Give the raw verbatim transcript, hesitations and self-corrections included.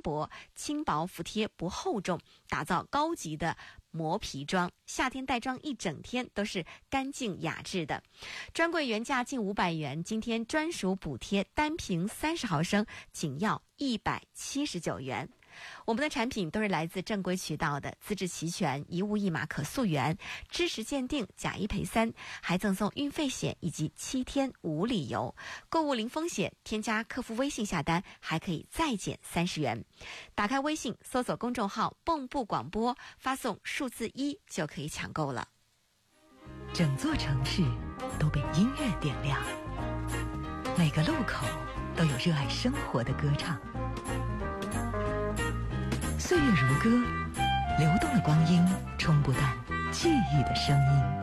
薄，轻薄服帖不厚重，打造高级的磨皮装，夏天带妆一整天都是干净雅致的。专柜原价近五百元，今天专属补贴，单瓶三十毫升仅要一百七十九元。我们的产品都是来自正规渠道的，资质齐全，一物一码可溯源，知识鉴定，假一赔三，还赠送运费险以及七天无理由，购物零风险，添加客服微信下单还可以再减三十元。打开微信搜索公众号蚌埠广播，发送数字一就可以抢购了。 整座城市都被音乐点亮，每个路口都有热爱生活的歌唱。岁月如歌，流动的光阴冲不淡记忆的声音。